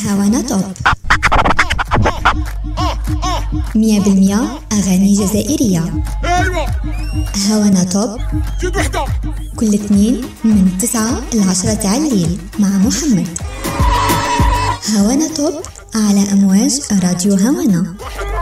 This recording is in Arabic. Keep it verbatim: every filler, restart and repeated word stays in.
هوانا توب مية بالمية أغاني جزائرية. هوانا توب كل اثنين من تسعة لعشرة تاع الليل مع محمد. هوانا توب على أمواج راديو هوانا.